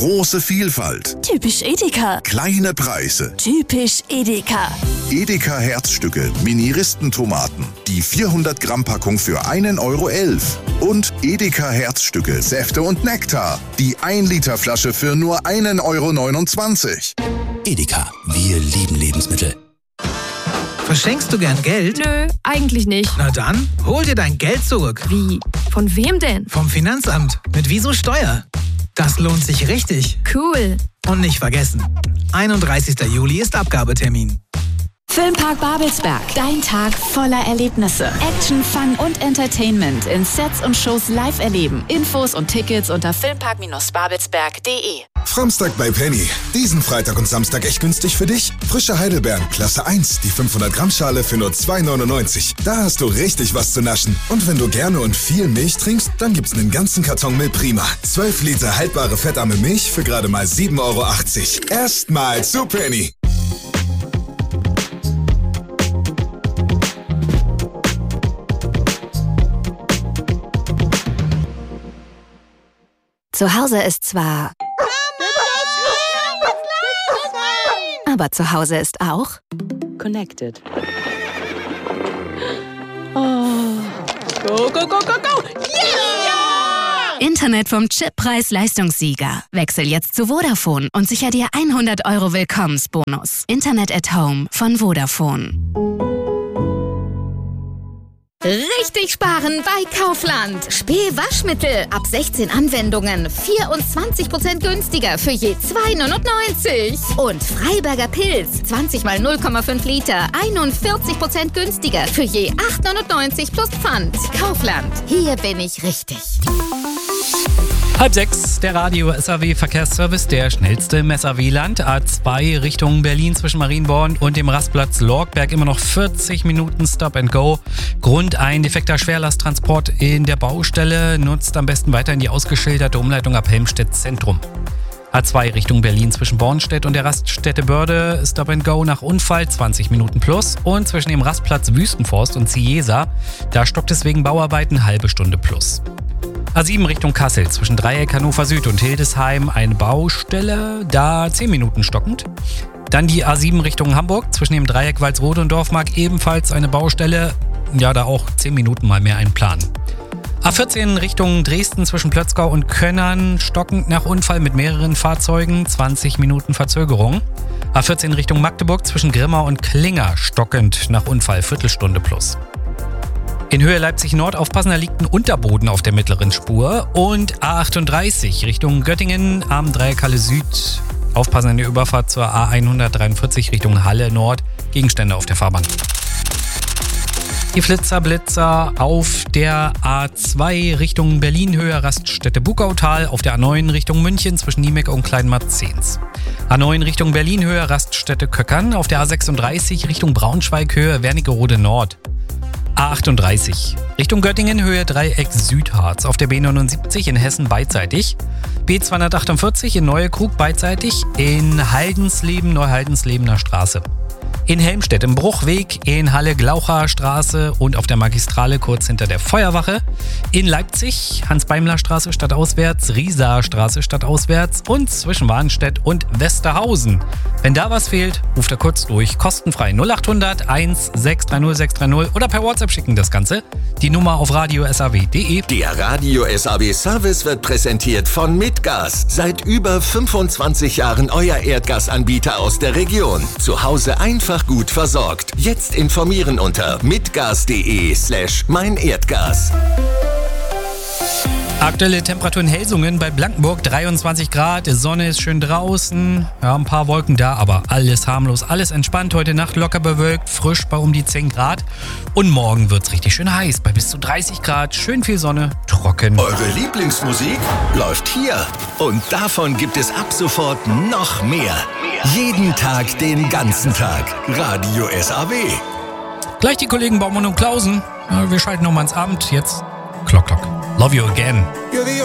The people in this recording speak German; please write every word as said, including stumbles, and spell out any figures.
Große Vielfalt. Typisch Edeka. Kleine Preise. Typisch Edeka. Edeka Herzstücke, Mini-Ristentomaten. Die vierhundert Gramm Packung für einen Euro elf. Und Edeka Herzstücke, Säfte und Nektar. Die ein Liter Flasche für nur einen Euro neunundzwanzig. Edeka, wir lieben Lebensmittel. Verschenkst du gern Geld? Nö, eigentlich nicht. Na dann, hol dir dein Geld zurück. Wie? Von wem denn? Vom Finanzamt. Mit Wieso Steuer. Das lohnt sich richtig. Cool. Und nicht vergessen, einunddreißigster Juli ist Abgabetermin. Filmpark Babelsberg. Dein Tag voller Erlebnisse. Action, Fun und Entertainment in Sets und Shows live erleben. Infos und Tickets unter filmpark babelsberg punkt de. Framstag bei Penny. Diesen Freitag und Samstag echt günstig für dich? Frische Heidelbeeren, Klasse eins, die fünfhundert Gramm Schale für nur zwei neunundneunzig. Da hast du richtig was zu naschen. Und wenn du gerne und viel Milch trinkst, dann gibt's einen ganzen Karton Milch Prima. zwölf Liter haltbare fettarme Milch für gerade mal sieben Euro achtzig. Erstmal zu Penny. Zu Hause ist zwar... Aber zu Hause ist auch... Connected. Oh. Go, go, go, go, go! Yeah! Internet vom Chip-Preis-Leistungssieger. Wechsel jetzt zu Vodafone und sicher dir hundert Euro Willkommensbonus. Internet at Home von Vodafone. Richtig sparen bei Kaufland. Spee-Waschmittel ab sechzehn Anwendungen. vierundzwanzig Prozent günstiger für je zwei neunundneunzig. Und Freiberger Pilz. zwanzig mal null Komma fünf Liter. einundvierzig Prozent günstiger für je acht neunundneunzig plus Pfand. Kaufland. Hier bin ich richtig. Halb sechs, der Radio-S A W-Verkehrsservice, der schnellste im S A W-Land. A zwei Richtung Berlin zwischen Marienborn und dem Rastplatz Lorgberg immer noch vierzig Minuten Stop and Go. Grund ein defekter Schwerlasttransport in der Baustelle. Nutzt am besten weiterhin die ausgeschilderte Umleitung ab Helmstedt Zentrum. A zwei Richtung Berlin zwischen Bornstedt und der Raststätte Börde. Stop and Go nach Unfall zwanzig Minuten plus. Und zwischen dem Rastplatz Wüstenforst und Ciesa, da stockt es wegen Bauarbeiten halbe Stunde plus. A sieben Richtung Kassel, zwischen Dreieck Hannover Süd und Hildesheim eine Baustelle, da zehn Minuten stockend. Dann die A sieben Richtung Hamburg, zwischen dem Dreieck Walsrode und Dorfmark ebenfalls eine Baustelle, ja da auch zehn Minuten mal mehr ein Plan. A vierzehn Richtung Dresden zwischen Plötzkau und Könnern, stockend nach Unfall mit mehreren Fahrzeugen, zwanzig Minuten Verzögerung. A vierzehn Richtung Magdeburg zwischen Grimma und Klinger, stockend nach Unfall, Viertelstunde plus. In Höhe Leipzig-Nord aufpassen, da liegt ein Unterboden auf der mittleren Spur. Und A achtunddreißig Richtung Göttingen am Dreieck Halle Süd. Aufpassen an der Überfahrt zur A hundertdreiundvierzig Richtung Halle Nord. Gegenstände auf der Fahrbahn. Die Flitzer-Blitzer auf der A zwei Richtung Berlin-Höhe Raststätte Bukautal. Auf der A neun Richtung München zwischen Niemek und Kleinmarzens. A neun Richtung Berlin-Höhe Raststätte Köckern. Auf der A sechsunddreißig Richtung Braunschweig-Höhe Wernigerode Nord. A achtunddreißig Richtung Göttingen Höhe Dreieck Südharz. Auf der B neunundsiebzig in Hessen beidseitig. B zweihundertachtundvierzig in Neuekrug beidseitig. In Haldensleben Neuhaldenslebener Straße. In Helmstedt im Bruchweg, in Halle Glaucher Straße und auf der Magistrale kurz hinter der Feuerwache. In Leipzig Hans-Beimler-Straße stadtauswärts, Rieser Straße stadtauswärts und zwischen Warnstedt und Westerhausen. Wenn da was fehlt, ruft er kurz durch. Kostenfrei null achthundert eins sechs drei null sechs drei null oder per WhatsApp schicken das Ganze. Die Nummer auf radio s a w punkt de. Der Radio-S A W-Service wird präsentiert von Mitgas. Seit über fünfundzwanzig Jahren euer Erdgasanbieter aus der Region. Zu Hause einfach gut versorgt. Jetzt informieren unter mitgas.de slash mein Erdgas. Aktuelle Temperatur in Helsungen bei Blankenburg dreiundzwanzig Grad, Sonne ist schön draußen, ja, ein paar Wolken da, aber alles harmlos, alles entspannt. Heute Nacht locker bewölkt, frisch bei um die zehn Grad und morgen wird's richtig schön heiß, bei bis zu dreißig Grad, schön viel Sonne, trocken. Eure Lieblingsmusik läuft hier und davon gibt es ab sofort noch mehr. Jeden Tag, den ganzen Tag. Radio S A W. Gleich die Kollegen Baumann und Klausen, ja, wir schalten nochmal ins Abend, jetzt Klock, Klock. Love you again.